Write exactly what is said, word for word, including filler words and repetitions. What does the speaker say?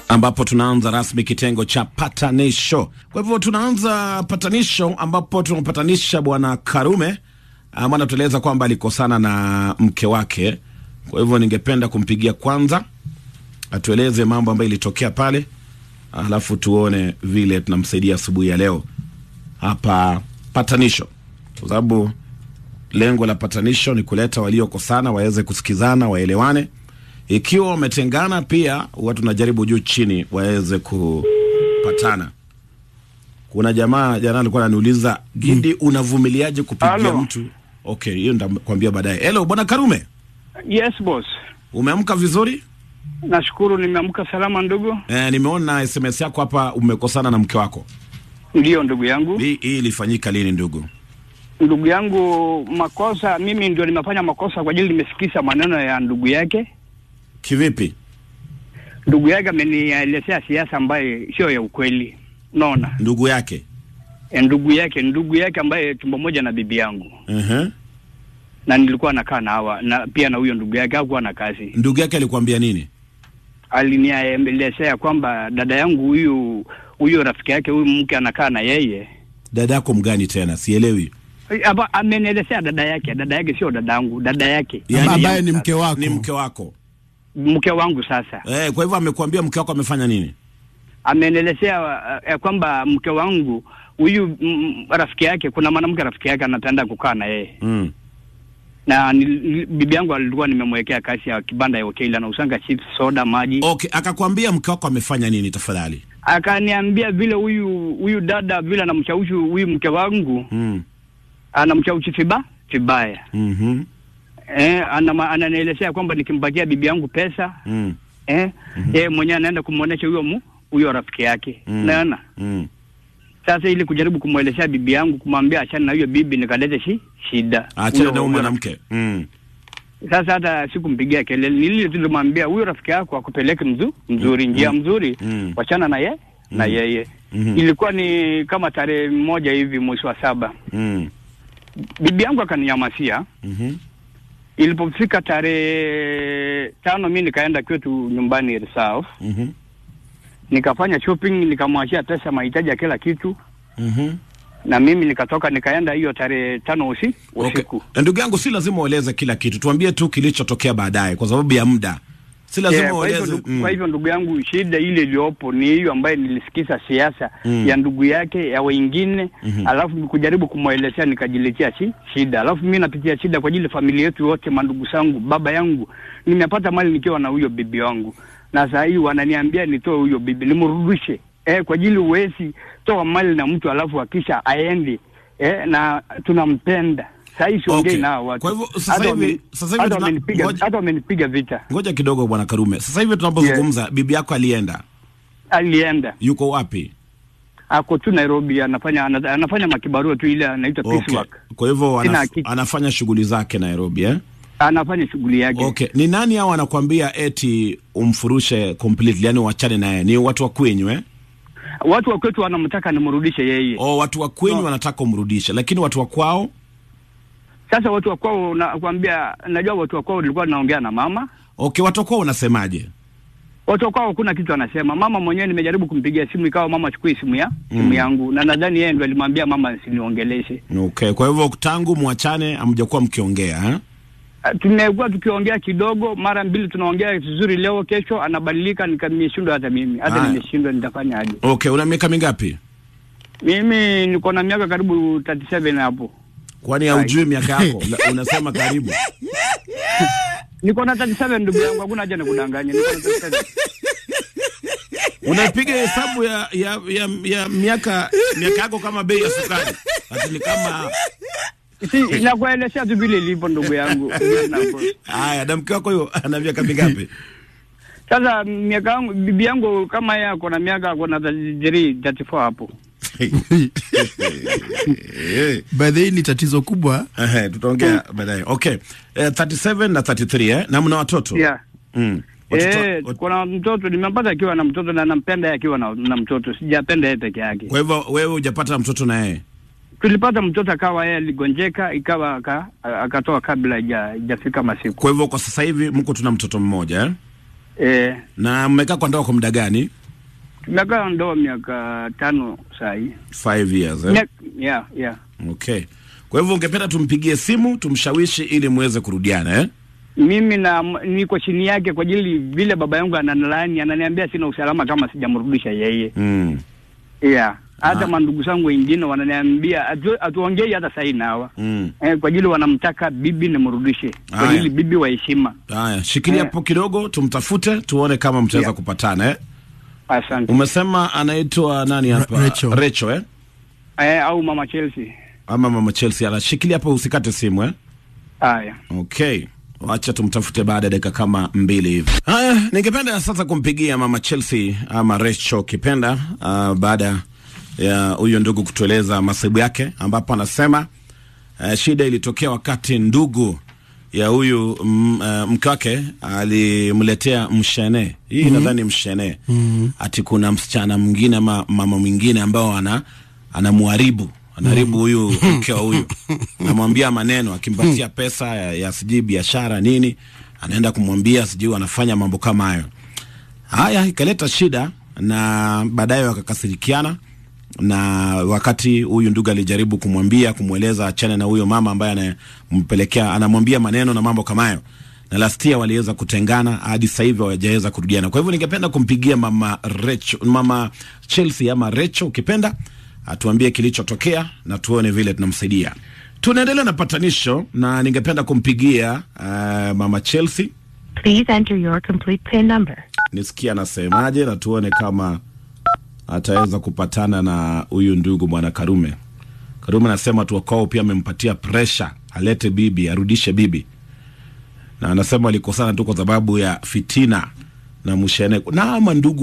ambapo tunaanza rasmi kitengo cha patanisho. Kwa hivyo tunaanza patanisho ambapo tunapatanisha bwana Karume ambaye anatueleza kwamba alikosana na mke wake. Kwa hivyo ningependa kumpigia kwanza atueleze mambo ambayo ilitokea pale, alafu tuone vile tunamsaidia asubuhi ya leo hapa patanisho, kwa sababu lengo la patanisho ni kuleta waliokosana waweze kusikizana, waelewane. Ikiwa wametengana pia watu tunajaribu juu chini waweze kupatana. Kuna jamaa jana alikuwa ananiuliza, Gidi, unavumiliaje kupigia Hello. mtu? Okay, hiyo nitakwambia baadaye. Hello bwana Karume. Yes boss. Umeamka vizuri? Nashukuru nimeamka salama ndugu. Eh, nimeona S M S yako hapa, umekosana na mke wako. Ndio ndugu yangu. Hii hii ilifanyika lini ndugu? Ndugu yangu, makosa mimi ndio nimefanya makosa kwa ajili nimesikisa maneno ya ndugu yake. Kivipi? Ndugu yake amenielezea siasa ambaye sio ya ukweli. Unaona? Ndugu yake. E, ndugu yake, ndugu yake ambaye tumbo moja na bibi yangu. Mhm. Uh-huh. Na nilikuwa nakaa na hawa na pia na huyo ndugu yake hakuwa na kazi. Ndugu yake alikwambia nini? Alinielezea kwamba dada yangu huyu huyo rafiki yake huyu mke anakaa na yeye. Dada yako mgani tena? Sielewi. Aba amenielezea dada yake, dada yake sio dadangu, dada yake. Yani ambaye ni mke wako. Ni mke wako. Mke wangu sasa. Eh, kwa hivyo amekwambia mke wako amefanya nini? Amenielezea uh, uh, kwamba mke wangu huyu mm, rafiki yake, kuna mwanamke rafiki yake anatenda kukaa na yeye. Mm. Na ni, bibi yangu alikuwa nimemwekea kazi ya kibanda ya hoteli na usanga chips, soda, maji. Okay, akakwambia mke wako amefanya nini tafadhali? Akaniambia vile huyu huyu dada vile anamshawishi huyu mke wangu. Mm. Anamshawishi fiba, vibaya. Mhm. Mm eh, ana ananielezea kwamba nikimpatia bibi yangu pesa, mm. eh, mm-hmm. yeye mwenyewe anaenda kumuonesha huyo mu huyo rafiki yake. Mm. Naona? Mm. Sasa ili kujaribu kumuelezea bibi yangu, kumwambia achana na huyo bibi, nikalete shi shida. Achana na huyo mwanamke. Mm. Sasa hata sikumpigia kelele, nili tulimwambia huyo rafiki yako akupeleke mzu, mzuri, njia mm. mzuri, mm. wachana na ye, mm. na yeye. Mm-hmm. Ilikuwa ni kama tarehe moja hivi mwezi wa saba. Mm. Bibi yangu akaninyamasia. Mhm. Ilipofika tarehe tano mimi nikaenda kwetu nyumbani Reserve. Mhm. Nikafanya shopping, nikamwachia pesa mahitaji ya kila kitu. Mhm. Na mimi nikatoka nikaenda hiyo tarehe tano usi, usiku. Okay. Ndugu yangu, si lazima ueleze kila kitu. Tuambie tu kilichotokea baadaye kwa sababu ya muda. Si lazima yeah, ueleze. Kwa, mm. kwa hivyo ndugu yangu, shida ile iliyopo ni hiyo ambaye nilisikiza siasa mm. ya ndugu yake ya wengine, mm-hmm. alafu kujaribu kumuelezea nikajiletea shi, shida. Alafu mimi napitia shida kwa ajili familia yetu yote, mandugu zangu, baba yangu. Nimepata mali nikiwa na huyo bibi wangu. Na saa hii wananiambia nitoe huyo bibi, nimrudishe. Eh, kwa ajili uwezi toa mali na mtu alafu akisha aende. Eh, na tunampenda. Sasa hivi siongei okay. na watu. Kwa hivyo sasa hivi sasa hivi tunampiga hata wamenipiga vita. Ngoja kidogo bwana Karume. Sasa hivi tunapozungumza yeah. bibi yako alienda. Alienda. Yuko wapi? Ako tu Nairobi, anafanya anafanya makibarua tu ile anaitwa okay. piecework. Kwa hivyo anaf, anafanya shughuli zake Nairobi eh? Anafanya shughuli yake. Okay. Ni nani hao anakuambia eti umfurushe completely, yani uachane naye? Ni watu wa kwenyu eh? Watu wa kwetu wanamtaka nimrudishe yeye. Oh, watu wa kwenyu no. wanataka umrudishe, lakini watu wa kwao? Sasa watu wa kwao nakwambia, najua watu wa kwao nilikuwa naongea na mama. Okay, watu wa kwao unasemaje? Watu wa kwao kuna kitu anasema. Mama mwenyewe nimejaribu kumpigia simu ikawa mama chukue simu ya mm. simu yangu, na nadhani yeye ndiye alimwambia mama asiniongeleshe. Okay, kwa hivyo tangu muachane hamjakuwa mkiongea eh? Tumekuwa tukiongea kidogo, mara mbili tunaongea vizuri, leo kesho anabadilika, nikamshindwa hata mimi. Hata nimeshindwa nitafanya aje. Okay, una miaka mingapi? Mimi niko na miaka karibu thelathini na saba hapo. Kwani haujui miaka yako? Unasema karibu. Niko na thelathini na saba ndugu yangu, hakuna haja nikudanganye. Niko na thelathini na saba. Unapiga hesabu ya ya ya, ya miaka miaka yako kama bei ya sukari. Ati ni kama si inakuelezea tu vile ilivyo ndugu yangu. Haya, na mke wako huyo ana miaka mingapi? Sasa miaka yangu, bibi yangu kama yeye ako na miaka ako na thelathini na tatu hapo. Baadaye ni tatizo kubwa. Eh, tutaongea baadaye. Okay. Uh, thelathini na saba na thelathini na tatu eh, na mna watoto? Yeah. Mm. Eh, kuna mtoto nimempata akiwa na mtoto na nampenda yeye akiwa na, na mtoto. Sijapenda yeye peke yake. Kwa hivyo wewe hujapata mtoto na yeye? Tulipata mtoto akawa yeye aligonjeka, ikawa akatoa kabla haijafika masiku. Kwa hivyo kwa sasa hivi mko tuna mtoto mmoja eh? Eh, Na mmekaa kwa ndoa kwa muda gani? tumekaa ndoa miaka tano saa hii. Five years, eh? Mia- Yeah, yeah. Okay. Kwa hivyo ungependa tumpigie simu tumshawishi ili muweze kurudiana, eh? Mimi na niko chini yake kwa ajili vile baba yangu ananilani, ananiambia sina usalama kama sijamrudisha yeye. Mm. Yeah. Hata Ah. mandugu zangu wengine wananiambia atu, atuongei hata sasa nawa. Mm. Eh, kwa ajili wanamtaka bibi nimrudishe. Kwa Haya. ajili bibi wa heshima. Haya, shikilia Eh. hapo kidogo tumtafute tuone kama mtaweza Yeah. kupatana, eh? Asante. Umesema anaitwa nani hapa? Rachel. Rachel, eh? Eh, au mama Chelsea. Ama mama Chelsea. Anashikilia hapo, usikate simu, eh? Haya. Okay. Wacha tumtafute baada ya dakika kama mbili hivi. Haya, ningependa sasa kumpigia mama Chelsea ama Rachel kipenda, uh, baada ya huyo ndugu kutueleza masaibu yake, ambapo anasema uh, shida ilitokea wakati ndugu ya huyu mm, uh, mke wake alimletea mshene. Hii mm -hmm. nadhani mshene. Mm -hmm. Ati kuna msichana mwingine ama mama mwingine ambao ana anamuharibu anaharibu huyu mke wa huyu, anamwambia maneno, akimpatia pesa ya, ya sijui biashara nini, anaenda kumwambia sijui anafanya mambo kama hayo. Haya ikaleta shida na baadaye wakakasirikiana, na wakati huyu ndugu alijaribu kumwambia kumweleza achane na huyo mama ambaye anampelekea anamwambia maneno na mambo kama hayo, na lastia waliweza kutengana, hadi sasa hivi hawajaweza kurudiana. Kwa hivyo ningependa kumpigia mama Rachel, mama Chelsea ama Rachel ukipenda, atuambie kilichotokea na tuone vile tunamsaidia. Tunaendelea na patanisho na ningependa kumpigia uh, mama Chelsea. Please enter your complete PIN number. Nisikia anasemaje na tuone kama ataweza kupatana na huyu ndugu bwana Karume. Karume anasema tu kwao pia amempatia pressure alete bibi, arudishe bibi. Na anasema walikosana tu kwa sababu ya fitina na mshene na ama ndugu